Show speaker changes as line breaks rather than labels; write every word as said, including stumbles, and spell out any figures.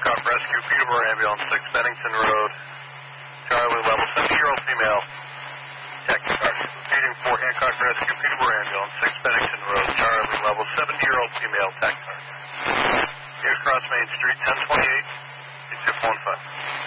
Hancock Rescue, Peterborough Ambulance, six Bennington Road, Charlie level, seventy-year-old female, tactic car. Repeating for Hancock Rescue, Peterborough Ambulance, six Bennington Road, Charlie level, seventy-year-old female, tactic car. Here across Main Street, ten twenty-eight, eight six one five.